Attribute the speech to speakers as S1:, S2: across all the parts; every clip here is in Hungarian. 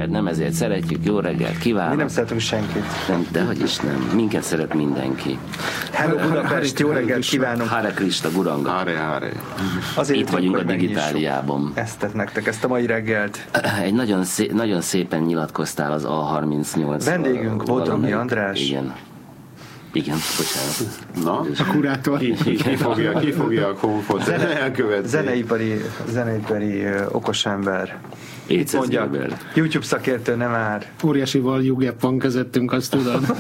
S1: Miért nem, ezért szeretjük, jó reggelt kívánok.
S2: Mi nem szeretünk senkit.
S1: Nem, dehogy is nem. Minket szeret mindenki.
S2: Hello Budapest, jó reggelt kívánok.
S1: Hare Krishna, Guranga.
S3: Hare.
S2: Azért
S1: itt vagyunk a digitáliában.
S2: Ezt nektek, ezt a mai reggelt.
S1: Egy nagyon szépen nyilatkoztál az A38.
S2: Vendégünk Bodrogi András.
S1: Igen, bocsánat.
S3: Na?
S4: A kurátor.
S3: Ki fogja a konfot elkövetni?
S2: Zeneipari okos ember.
S1: Mondja,
S2: YouTube szakértő nem ár.
S4: Óriási valjú gap van közöttünk, azt tudod.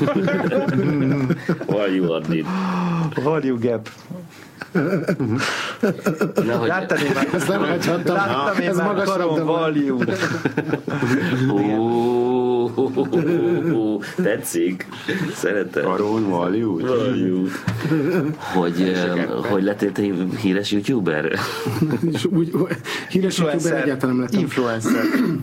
S2: Valjú gap. Láttam én már.
S4: Ezt nem hagyhattam.
S2: Láttam én már karom valjú.
S1: Tetszik. Szeretem.
S3: Karon valjú.
S1: Hogy lettél te híres YouTuber?
S4: Híres YouTuber egyáltalán nem lettem.
S2: Influencer.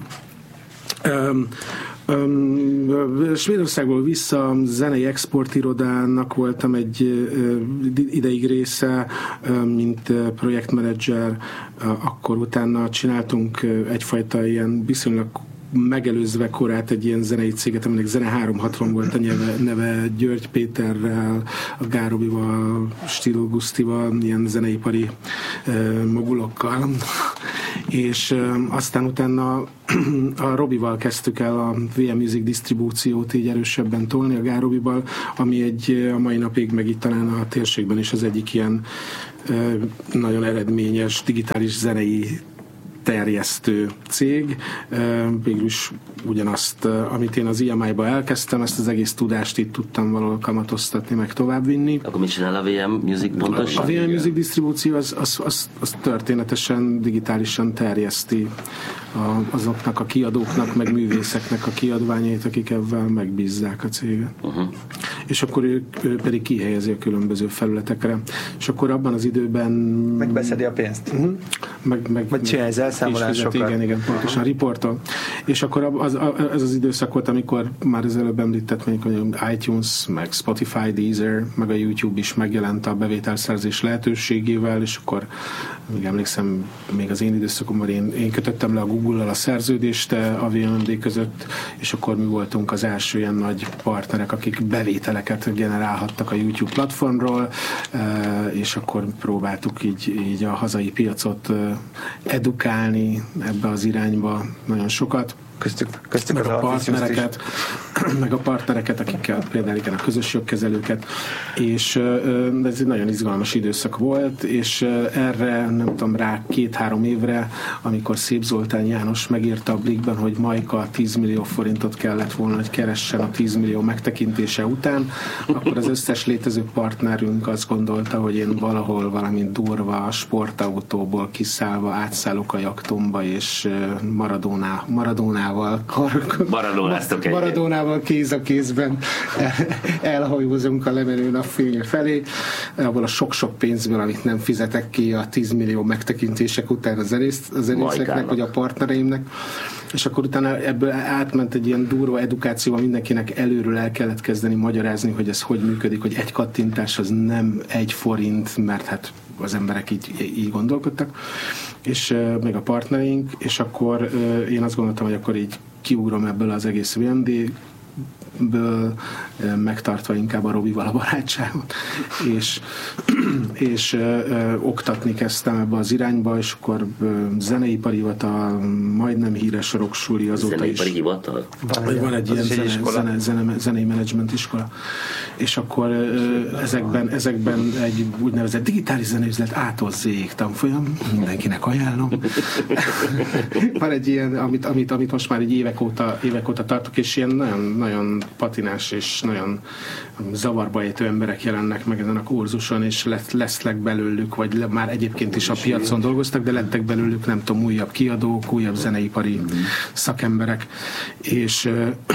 S4: Svédországból vissza zenei exportirodának voltam egy ideig része, mint projektmenedzser, akkor utána csináltunk egyfajta ilyen viszonylag megelőzve korát egy ilyen zenei céget, aminek Zene 360 volt a neve György Péterrel, a Gárobival, Stíló Gusztival, ilyen zeneipari mogulokkal. És aztán utána a Robival kezdtük el a VM Music disztribúciót így erősebben tolni, a Gárobival, ami a mai napig meg itt talán a térségben is az egyik ilyen nagyon eredményes digitális zenei terjesztő cég. Végül is ugyanazt, amit én az IMI-ba elkezdtem, ezt az egész tudást itt tudtam valahol kamatoztatni, meg továbbvinni.
S1: Akkor mit csinál a VM Music pontosan?
S4: A VM Music disztribúció az történetesen, digitálisan terjeszti azoknak a kiadóknak, meg művészeknek a kiadványait, akik ebben megbízzák a céget. És akkor ő pedig kihelyezi a különböző felületekre. És akkor abban az időben...
S2: Megbeszedi a pénzt.
S4: Meg
S2: csinálja az elszámolásokat.
S4: Igen, pontosan, riportol. És akkor ez az időszak volt, amikor már az előbb említett, mondjuk iTunes, meg Spotify, Deezer, meg a YouTube is megjelent a bevételszerzés lehetőségével, és akkor még emlékszem, még az én időszakomban én kötöttem le a Google-al a szerződést a VMD között, és akkor mi voltunk az első ilyen nagy partnerek, akik bevételeket generálhattak a YouTube platformról, és akkor próbáltuk így a hazai piacot edukálni ebbe az irányba nagyon sokat.
S2: Köztük
S4: meg a partnereket, akikkel például igen, a közös jogkezelőket, és ez egy nagyon izgalmas időszak volt, és erre nem tudom, rá 2-3 évre, amikor Szép Zoltán János megírta a Blikben, hogy Majka 10 millió forintot kellett volna, hogy keressen a 10 millió megtekintése után, akkor az összes létező partnerünk azt gondolta, hogy én valahol valami durva sportautóból kiszállva átszállok a jaktomba, és Maradónával kéz a kézben elhajózunk a lemenőn a fény felé, abból a sok-sok pénzből, amit nem fizetek ki a 10 millió megtekintések után a zenészeknek, vagy a partnereimnek. És akkor utána ebből átment egy ilyen durva edukációval, mindenkinek előről el kellett kezdeni magyarázni, hogy ez hogy működik, hogy egy kattintás az nem 1 forint, mert hát az emberek így gondolkodtak, és még a partnereink, és én azt gondoltam, hogy akkor így kiugrom ebből az egész VMD-ből, megtartva inkább a Robival a barátságot, és oktatni kezdtem ebbe az irányba, és akkor zeneipari hivatal, majdnem híres rocksuli azóta
S1: zeneipari
S4: is.
S1: Hivatal?
S4: Van egy ilyen zenei menedzsment iskola. És akkor ezekben egy úgynevezett digitális zeneüzlet átozzék tanfolyam, mindenkinek ajánlom. Van egy ilyen, amit most már egy évek óta tartok, és ilyen nagyon, nagyon patinás és nagyon zavarba ejtő emberek jelennek meg ezen a kurzuson, és lesznek belőlük, vagy már egyébként is a piacon dolgoztak, de lettek belőlük, nem tudom, újabb kiadók, újabb zeneipari szakemberek, és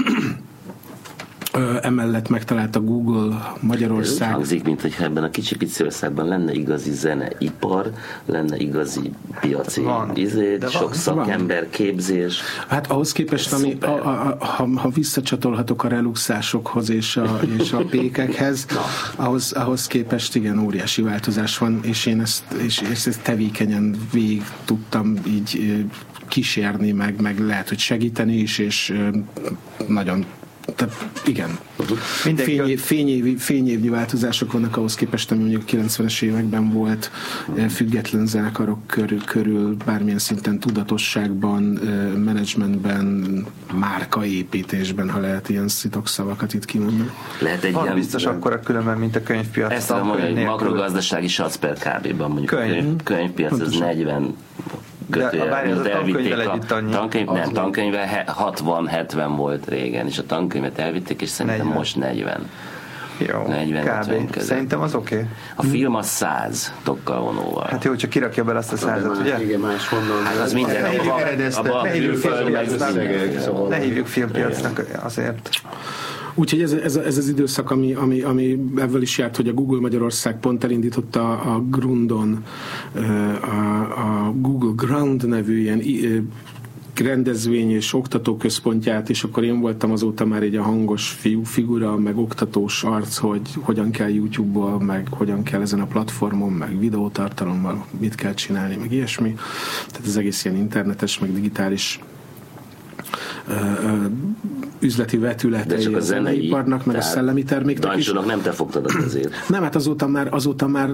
S4: emellett megtalálta Google Magyarország.
S1: Úgy hangzik, mint hogy ebben a kicsi pici országban lenne igazi zeneipar, lenne igazi piaci sok szakember, képzés.
S4: Hát ahhoz képest, ha visszacsatolhatok a reluxásokhoz és a pékekhez, ahhoz képest igen, óriási változás van, és én ezt tevékenyen végig tudtam így kísérni, meg lehet, hogy segíteni is, és nagyon, tehát igen. Fényévi változások vannak ahhoz képest, ami mondjuk a 90-es években volt független zenekarok körül bármilyen szinten tudatosságban, menedzsmentben, márkaépítésben, ha lehet ilyen szitokszavakat itt kimondani.
S1: Lehet egy ilyen...
S2: biztos akkora különben, mint a könyvpiac.
S1: Ezt tudom mondani, hogy makrogazdasági sac per KB-ban mondjuk könyvpiac, ez 40 tankönyvvel 60-70 volt régen, és a tankönyvet elvitték, és szerintem 40. Most 40.
S2: Jó, 40 kb. Szerintem az oké.
S1: A film az 100 tokkal vonóval.
S2: Hát jó, csak kirakja bele azt a 100-at, ugye?
S3: Igen, máshonnan.
S1: Hát az minden
S2: ne hívjuk filmpiacnak azért.
S4: Úgyhogy ez az időszak, ami ebből is járt, hogy a Google Magyarország pont elindította a Grundon, a Google Ground nevű ilyen rendezvény és oktatóközpontját, és akkor én voltam azóta már egy a hangos figura, meg oktatós arc, hogy hogyan kell YouTube-ból, meg hogyan kell ezen a platformon, meg videótartalommal mit kell csinálni, meg ilyesmi. Tehát ez egész ilyen internetes, meg digitális üzleti vetületei a zeneiparnak, meg a szellemi terméknek is.
S1: Nem te fogtad a kezét.
S4: Nem, hát azóta már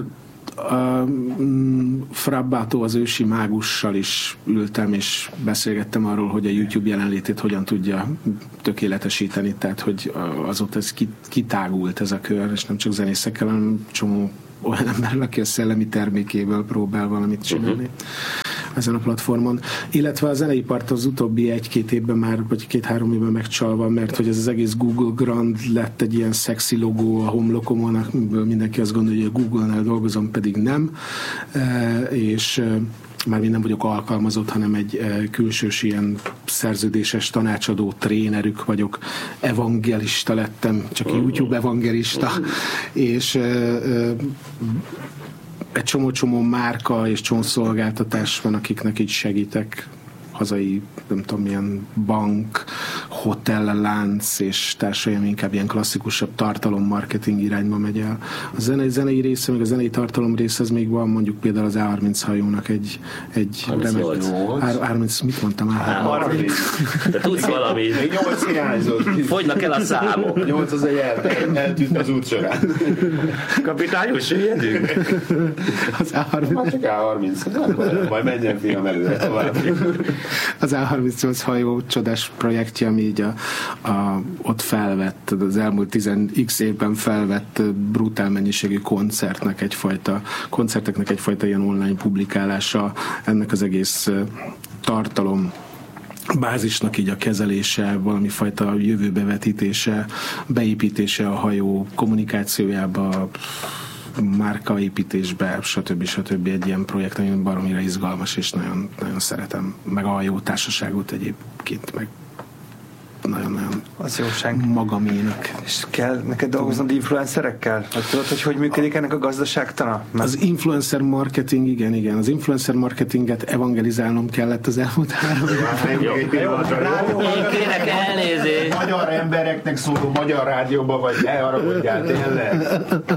S4: Frabbátó, az ősi mágussal is ültem, és beszélgettem arról, hogy a YouTube jelenlétét hogyan tudja tökéletesíteni, tehát hogy azóta ez kitágult ez a kör, és nem csak zenészekkel, hanem csomó olyan ember, aki a szellemi termékéből próbál valamit csinálni ezen a platformon. Illetve a zeneipart az utóbbi 1-2 évben már, vagy 2-3 évben megcsalva, mert hogy ez az egész Google Grand lett egy ilyen szexi logó a homlokomon, amiből mindenki azt gondolja, hogy a Google-nál dolgozom, pedig nem. És már én nem vagyok alkalmazott, hanem egy külsős ilyen szerződéses tanácsadó trénerük vagyok, evangelista lettem, csak YouTube evangelista, és egy csomó márka és csomó szolgáltatás van, akiknek így segítek, hazai, nem tudom, milyen bank, hotellánc és társadalmi inkább ilyen klasszikusabb tartalommarketing irányba megy el. A zenei része, meg a zenei tartalom része, az még van, mondjuk például az A30 hajónak egy remek... A30, mit mondtam?
S1: A30. Te tudsz valamit.
S3: Még 8 hiányzott.
S1: Fogynak el a számok.
S3: 8 az egy eltűnt az út során.
S1: Kapitányos, jöjjünk.
S4: Az A30.
S3: Már csak A30. Majd menjen fiam előre tovább.
S4: Az A38 hajó csodás projektje, ami így ott felvett, az elmúlt 10x évben felvett brutál mennyiségű koncerteknek egyfajta ilyen online publikálása, ennek az egész tartalom bázisnak így a kezelése, valami fajta jövőbevetítése, beépítése a hajó kommunikációjába, márkaépítésbe, stb. Egy ilyen projekt, ami baromira izgalmas, és nagyon, nagyon szeretem. Meg a jó társaságot egyébként, meg nagyon-nagyon
S2: az jóság
S4: magaménak.
S2: És kell neked dolgoznod influencerekkel? Vagy tudod, hogy működik ennek a gazdaságtana?
S4: Az influencer marketing, igen. Az influencer marketinget evangelizálnom kellett az elmúlt 3 évben.
S1: Kérek elnézést.
S3: Magyar embereknek szóló magyar rádióban, vagy ne haragudjál, tényleg.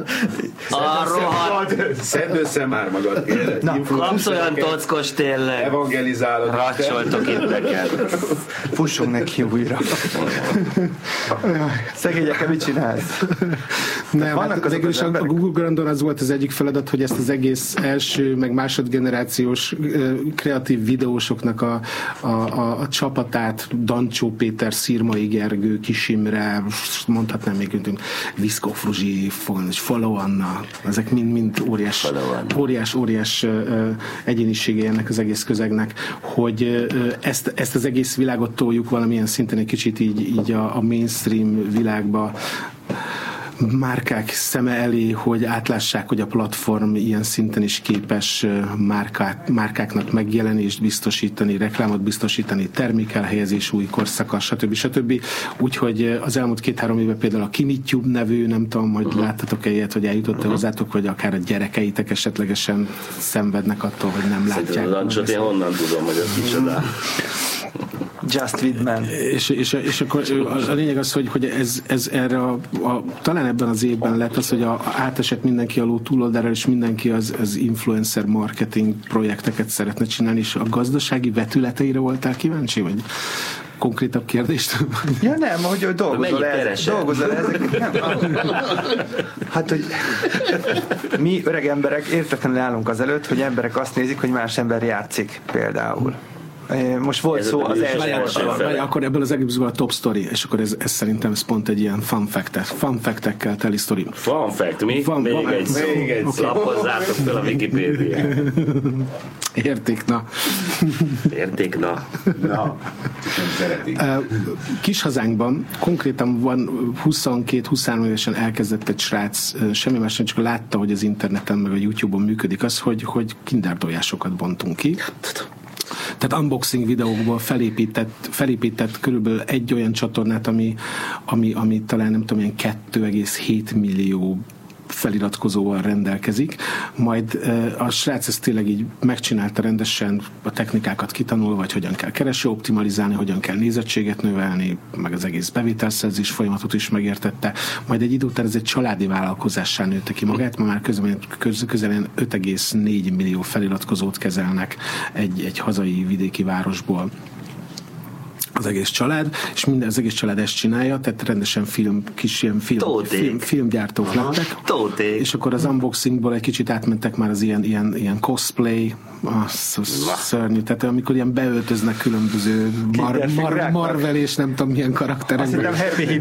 S3: Szedd össze már magad, kérlek.
S1: Kapsz olyan tockos, tényleg.
S3: Evangelizálod.
S1: Racsoltok itteket.
S2: Fussunk neki újra. Szegényekkel mit csinálsz?
S4: Nem, hát végül is a Google Grandon az volt az egyik feladat, hogy ezt az egész első, meg másodgenerációs kreatív videósoknak a csapatát, Dancsó Péter, Szirmai Gergő, Kis Imre, mondhatnám még Viszkó Fruzsi, Follow Anna, ezek mind óriás egyéniségei ennek az egész közegnek, hogy ezt az egész világot toljuk valamilyen szinten egy kicsit így a mainstream világba, márkák szeme elé, hogy átlássák, hogy a platform ilyen szinten is képes márkáknak megjelenést biztosítani, reklámot biztosítani, termékelhelyezés, új korszaka, stb. Úgyhogy az elmúlt 2-3 évben például a KimiTube nevű, nem tudom, hogy láttatok-e ilyet, hogy eljutott-e hozzátok, vagy akár a gyerekeitek esetlegesen szenvednek attól, hogy nem látják.
S1: Szerintem a Dancsot én honnan tudom, hogy az kicsoda.
S2: Just with men.
S4: És akkor a lényeg az, hogy ez erre talán ebben az évben lett az, hogy átesett mindenki alul túloldalra, és mindenki az influencer marketing projekteket szeretne csinálni, és a gazdasági vetületeire voltál kíváncsi, vagy konkrétabb kérdést?
S2: Ja nem, hogy dolgozol ezek. Hát, hogy mi öreg emberek értetlenül állunk azelőtt, hogy emberek azt nézik, hogy más ember játszik például. Most volt szó az első.
S4: Akkor ebből az egészből a top story, és akkor ez szerintem ez pont egy ilyen fun fact-ekkel teli sztori.
S1: Fun fact, mi? Még egy szó. Lapozzátok fel a Wikipédiát.
S4: Értékna.
S3: Na, nem szeretik.
S4: Kis hazánkban konkrétan van 22-23 évesen elkezdett egy srác, semmi más nem, csak látta, hogy az interneten meg a YouTube-on működik az, hogy kindertojásokat bontunk ki. Tehát unboxing videókból felépített körülbelül egy olyan csatornát, ami talán nem tudom, ilyen 2,7 millió feliratkozóval rendelkezik, majd a srác ezt tényleg így megcsinálta rendesen, a technikákat kitanulva, vagy hogyan kell kereső optimalizálni, hogyan kell nézettséget növelni, meg az egész bevételszerzés folyamatot is megértette, majd egy idő után ez egy családi vállalkozássá nőtte ki magát, ma már közel 5,4 millió feliratkozót kezelnek egy hazai vidéki városból az egész család, és minden az egész család ezt csinálja, tehát rendesen filmgyártók lettek. És akkor az unboxingból egy kicsit átmentek már az ilyen cosplay, szörnyű, tehát amikor ilyen beöltöznek különböző Marvel és nem tudom milyen karakterekben.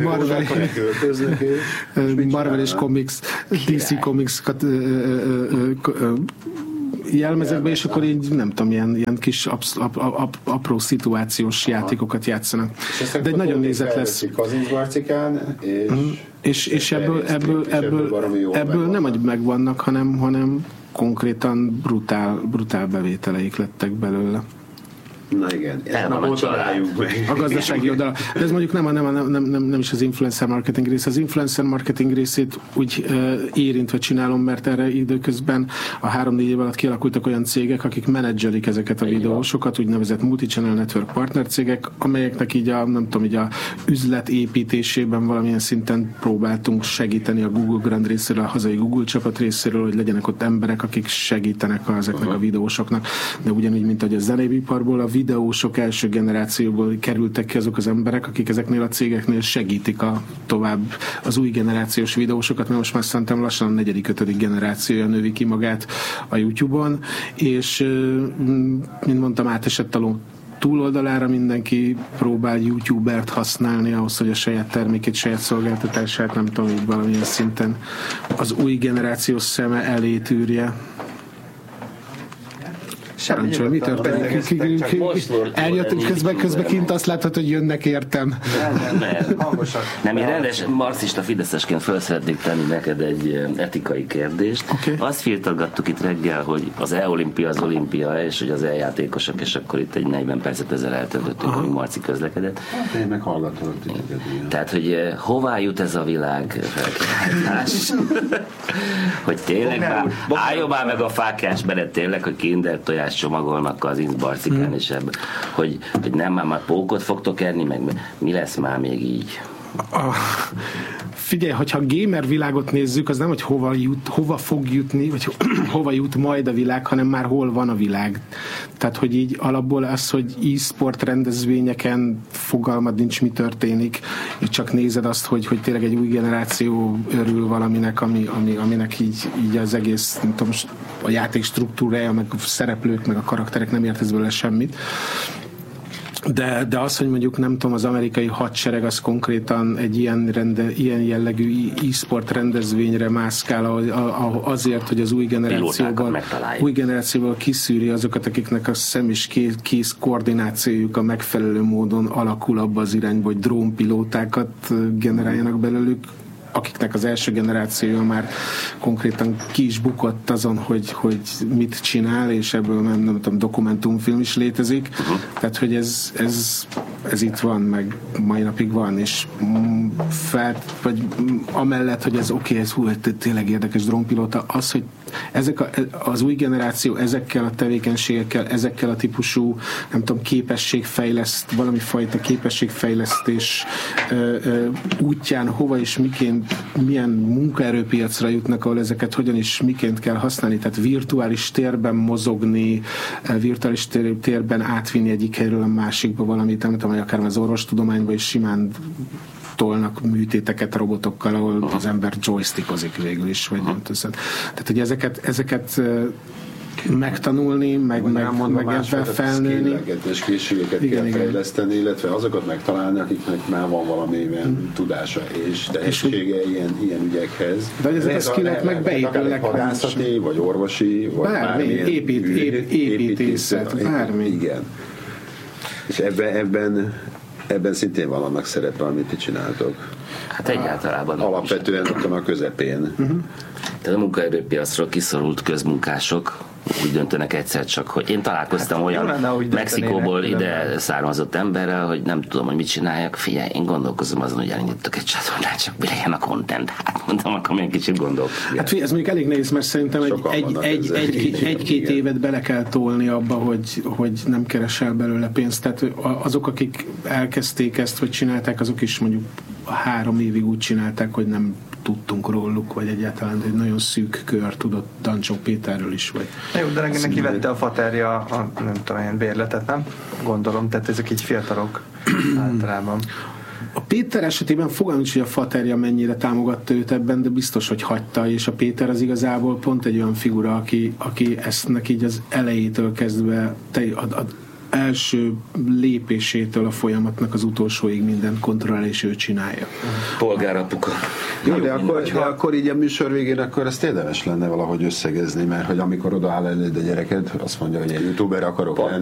S4: Marvel és comics, DC comics jelmezekben, és akkor így nem tudom, ilyen kis apró szituációs játékokat játszanak. De egy nagyon nézet lesz. És ebből nem, hogy megvannak, hanem konkrétan brutál bevételeik lettek belőle.
S3: Na igen,
S4: a gazdasági oldala. De ez mondjuk nem is az influencer marketing része. Az influencer marketing részét úgy érintve csinálom, mert erre időközben a 3-4 év alatt kialakultak olyan cégek, akik menedzselik ezeket a videósokat, úgynevezett multi-channel network partner cégek, amelyeknek így a üzlet építésében valamilyen szinten próbáltunk segíteni a Google Grand részéről, a hazai Google csapat részéről, hogy legyenek ott emberek, akik segítenek ezeknek a videósoknak. De ugyanúgy, mint ahogy a zeneiparból, a videósok első generációból kerültek ki azok az emberek, akik ezeknél a cégeknél segítik tovább az új generációs videósokat, mert most már szerintem lassan a 4.-5. generációja növi ki magát a YouTube-on, és mint mondtam, átesett a túloldalára, mindenki próbál YouTubert használni ahhoz, hogy a saját termékét, saját szolgáltatását, nem tudom, így valamilyen szinten az új generációs szeme elé tűrje. Parancsol, mi történik? Eljöttünk közben kint azt látod, hogy jönnek értem.
S1: Nem, én rendes marxista fideszesként föl szeretnék tenni neked egy etikai kérdést. Okay. Azt firtatgattuk itt reggel, hogy az E-olimpia az olimpia, és hogy az E-játékosok, és akkor itt egy 40 percet ezzel eltöltöttünk, hogy Marci közlekedett.
S3: Én meg hallgatom.
S1: Tehát, hogy hová jut ez a világ felkiáltás? Hogy tényleg álljon már meg a fákás beret tényleg, hogy kinder tojás csomagolnak az Innsbarcikán, és ebben, hogy nem már pókot fogtok enni, meg mi lesz már még így?
S4: Figyelj, hogyha gamer világot nézzük, az nem, hogy hova fog jutni, vagy hova jut majd a világ, hanem már hol van a világ. Tehát, hogy így alapból az, hogy e-sport rendezvényeken fogalmad nincs, mi történik, és csak nézed azt, hogy tényleg egy új generáció örül valaminek, aminek így az egész, nem tudom, a játék struktúrája, meg a szereplők, meg a karakterek nem értesz belőle semmit. De az, hogy mondjuk nem tudom, az amerikai hadsereg az konkrétan egy ilyen jellegű e-sport rendezvényre mászkál azért, hogy az új generációból kiszűri azokat, akiknek a szem és kéz koordinációjuk a megfelelő módon alakul abba az irányba, hogy drónpilótákat generáljanak belőlük, akiknek az első generációja már konkrétan ki is bukott azon, hogy mit csinál, és ebből nem tudom, dokumentumfilm is létezik. Tehát, hogy ez itt van, meg mai napig van, és vagy amellett, hogy ez ez tényleg érdekes drónpilóta, az, hogy az új generáció ezekkel a tevékenységekkel, ezekkel a típusú, nem tudom, valami fajta képességfejlesztés útján hova és milyen munkaerőpiacra jutnak, ahol ezeket hogyan és miként kell használni, tehát virtuális térben mozogni, virtuális térben átvinni egyik helyről a másikba valamit, nem tudom, hogy akár az orvostudományban is simán tolnak műtéteket robotokkal, ahol az ember joystickozik végül is, vagy nem tudom. Tehát, hogy ezeket megtanulni, meg ebben felnőni.
S5: És készségeket kell fejleszteni, illetve azokat megtalálni, akiknek már van valamilyen tudása és tehetsége ilyen ügyekhez.
S4: De ezek a skillek meg beépülnek.
S5: Hadászati, vagy orvosi, vagy bármilyen
S4: építészet, bármi.
S5: Igen. És ebben szintén van annak szerepe, amit ti csináltok.
S1: Hát egyáltalában.
S5: Alapvetően ott a közepén.
S1: Tehát a munkaerőpiacról kiszorult közmunkások úgy döntenek egyszer csak, hogy én találkoztam olyan Mexikóból ide származott emberrel, hogy nem tudom, hogy mit csináljak. Figyelj, én gondolkozom azon, hogy elindítok egy csatornát, csak mi legyen a content. Hát mondtam, akkor még kicsit gondolok.
S4: Hát ez mondjuk elég nehéz, mert szerintem egy-két évet bele kell tolni abba, hogy nem keresel belőle pénzt. Tehát azok, akik elkezdték ezt, hogy csinálták, azok is mondjuk 3 évig úgy csinálták, hogy nem tudtunk róluk, vagy egyáltalán egy nagyon szűk kör tudott Dancsó Péterről is, vagy...
S2: Jó, de neki vette a faterja a nem tudom, ilyen bérletet, nem? Gondolom, tehát ezek így fiatalok általában.
S4: A Péter esetében fogalmam is, hogy a faterja mennyire támogatta őt ebben, de biztos, hogy hagyta, és a Péter az igazából pont egy olyan figura, aki ezt így az elejétől kezdve első lépésétől a folyamatnak az utolsóig mindent kontroll és ő csinálja.
S1: Polgárapuka.
S5: Jó, de akkor így a műsor végén akkor ezt érdemes lenne valahogy összegezni, mert hogy amikor odaáll előd a gyereket, azt mondja, hogy én youtuber akarok lenni.